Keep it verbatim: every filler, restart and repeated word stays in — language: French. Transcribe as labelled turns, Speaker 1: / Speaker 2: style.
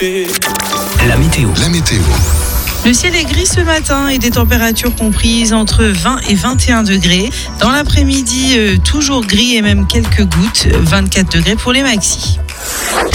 Speaker 1: La météo.
Speaker 2: La météo.
Speaker 3: Le ciel est gris ce matin et des températures comprises entre vingt et vingt et un degrés. Dans l'après-midi, euh, toujours gris et même quelques gouttes, vingt-quatre degrés pour les maxis.